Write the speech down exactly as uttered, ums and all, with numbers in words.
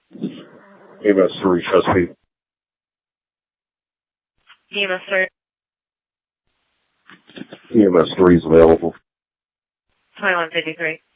E M S three, Chesapeake. E M S three. E M S three is available. twenty-one fifty-three.